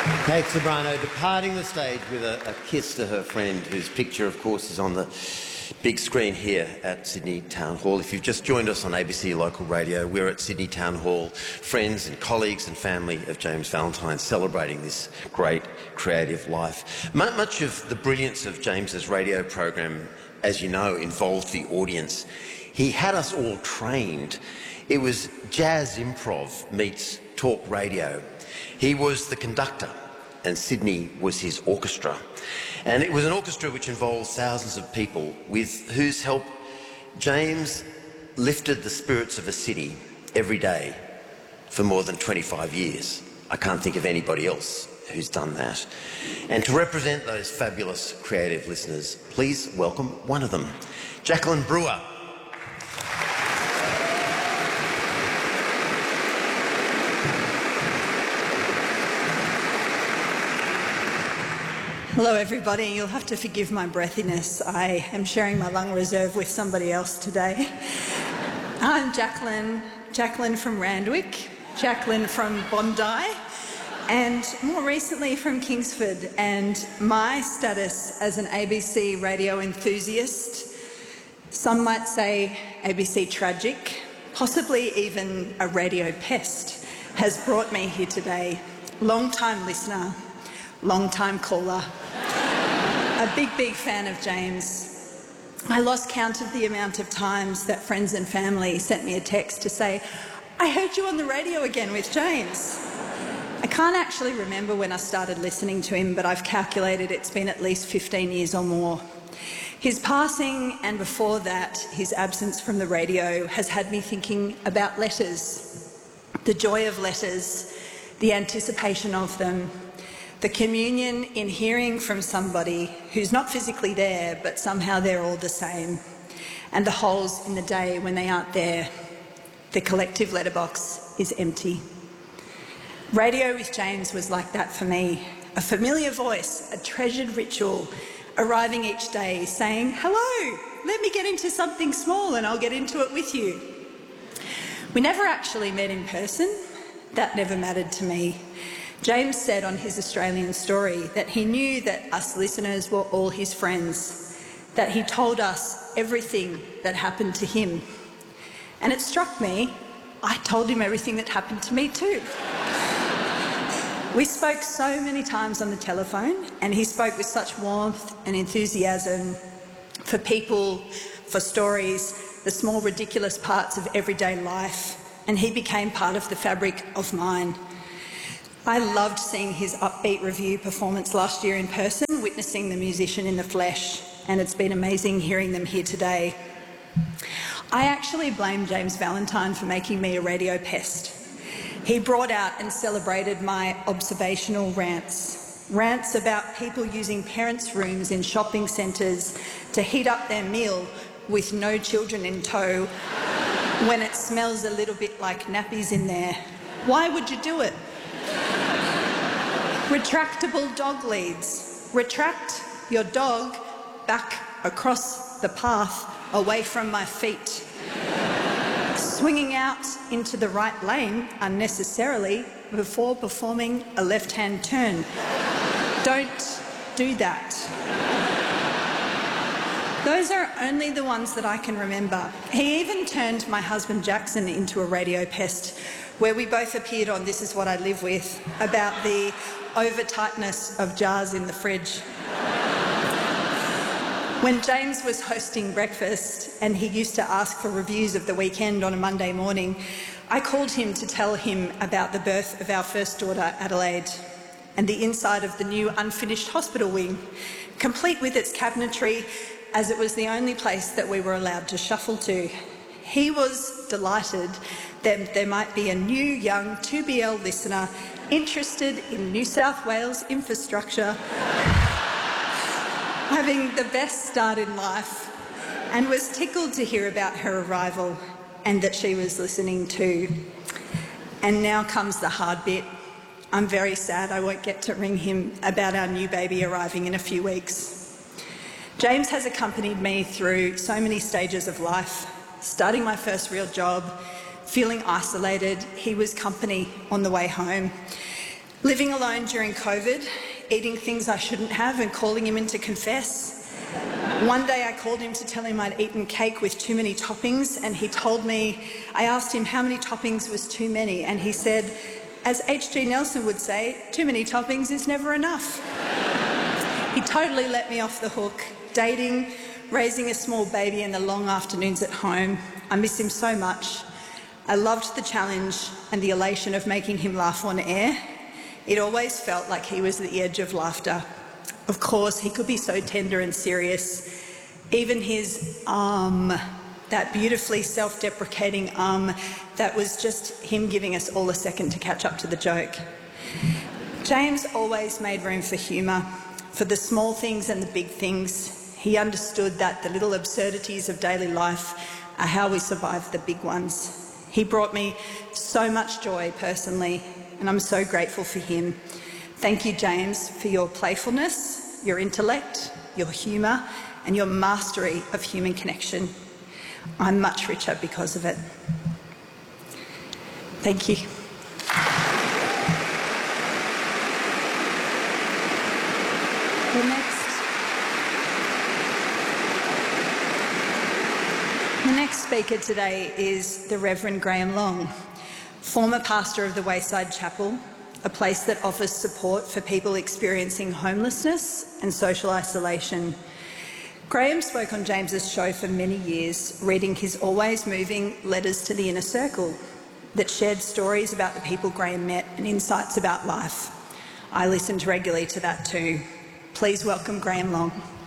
Kate Ceberano departing the stage with a kiss to her friend, whose picture, of course, is on the big screen here at Sydney Town Hall. If you've just joined us on ABC Local Radio, we're at Sydney Town Hall, friends and colleagues and family of James Valentine, celebrating this great creative life. Much of the brilliance of James's radio program, as you know, involved the audience. He had us all trained. It was jazz improv meets talk radio. He was the conductor, and Sydney was his orchestra. And it was an orchestra which involved thousands of people, with whose help James lifted the spirits of a city every day for more than 25 years. I can't think of anybody else who's done that. And to represent those fabulous creative listeners, please welcome one of them, Jacqueline Brewer. Hello everybody, you'll have to forgive my breathiness. I am sharing my lung reserve with somebody else today. I'm Jacqueline from Randwick, Jacqueline from Bondi, and more recently from Kingsford. And my status as an ABC radio enthusiast, some might say ABC tragic, possibly even a radio pest, has brought me here today. Long-time listener, long-time caller, a big fan of James. I lost count of the amount of times that friends and family sent me a text to say, I heard you on the radio again with James. I can't actually remember when I started listening to him, but I've calculated it's been at least 15 years or more. His passing, and before that, his absence from the radio, has had me thinking about letters, the joy of letters, the anticipation of them, the communion in hearing from somebody who's not physically there, but somehow they're all the same, and the holes in the day when they aren't there. The collective letterbox is empty. Radio with James was like that for me. A familiar voice, a treasured ritual, arriving each day saying, hello, let me get into something small and I'll get into it with you. We never actually met in person. That never mattered to me. James said on his Australian Story that he knew that us listeners were all his friends, that he told us everything that happened to him. And it struck me, I told him everything that happened to me too. We spoke so many times on the telephone, and he spoke with such warmth and enthusiasm for people, for stories, the small ridiculous parts of everyday life, and he became part of the fabric of mine. I loved seeing his upbeat review performance last year in person, witnessing the musician in the flesh, and it's been amazing hearing them here today. I actually blame James Valentine for making me a radio pest. He brought out and celebrated my observational rants about people using parents' rooms in shopping centres to heat up their meal with no children in tow when it smells a little bit like nappies in there. Why would you do it? Retractable dog leads. Retract your dog back across the path away from my feet. Swinging out into the right lane unnecessarily before performing a left-hand turn. Don't do that. Those are only the ones that I can remember. He even turned my husband Jackson into a radio pest, where we both appeared on This Is What I Live With, about the over-tightness of jars in the fridge. When James was hosting breakfast and he used to ask for reviews of the weekend on a Monday morning, I called him to tell him about the birth of our first daughter, Adelaide, and the inside of the new unfinished hospital wing, complete with its cabinetry, as it was the only place that we were allowed to shuffle to. He was delighted that there might be a new young 2BL listener interested in New South Wales infrastructure, having the best start in life, and was tickled to hear about her arrival and that she was listening too. And now comes the hard bit. I'm very sad I won't get to ring him about our new baby arriving in a few weeks. James has accompanied me through so many stages of life. Starting my first real job, feeling isolated, he was company on the way home. Living alone during COVID, eating things I shouldn't have and calling him in to confess. One day I called him to tell him I'd eaten cake with too many toppings, and he told me, I asked him how many toppings was too many, and he said, as H.G. Nelson would say, too many toppings is never enough. He totally let me off the hook. Dating, raising a small baby and the long afternoons at home. I miss him so much. I loved the challenge and the elation of making him laugh on air. It always felt like he was the edge of laughter. Of course, he could be so tender and serious. Even his that beautifully self-deprecating that was just him giving us all a second to catch up to the joke. James always made room for humour, for the small things and the big things. He understood that the little absurdities of daily life are how we survive the big ones. He brought me so much joy personally, and I'm so grateful for him. Thank you, James, for your playfulness, your intellect, your humour, and your mastery of human connection. I'm much richer because of it. Thank you. The next speaker today is the Reverend Graham Long, former pastor of the Wayside Chapel, a place that offers support for people experiencing homelessness and social isolation. Graham spoke on James's show for many years, reading his always moving letters to the inner circle that shared stories about the people Graham met and insights about life. I listened regularly to that too. Please welcome Graham Long.